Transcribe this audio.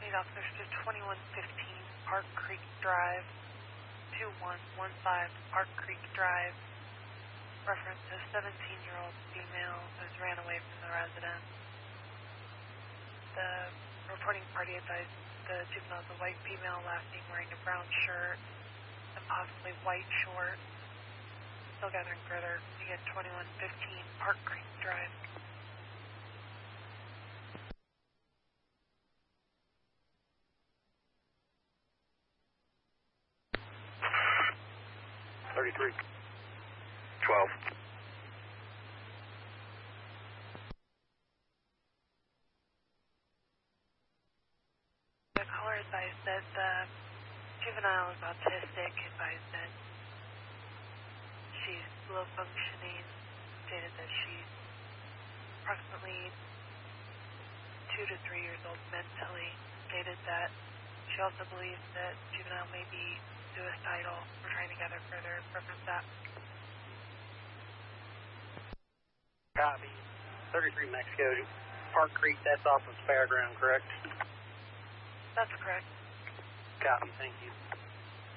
need officers to 2115 Park Creek Drive, 2115 Park Creek Drive. Reference a 17-year-old female who's ran away from the residence. The reporting party advised the juvenile is a white female, last seen wearing a brown shirt and possibly white shorts. Still gathering further. Again, 2115 Park Creek Drive. $33. 12. The caller advised that the juvenile is autistic, advised that she's low functioning, stated that she's approximately 2 to 3 years old mentally, stated that she also believes that juvenile may be suicidal. We're trying to gather further reference that. Copy. 33 Mexico. Park Creek, that's off of Fairground, correct? That's correct. Copy, thank you.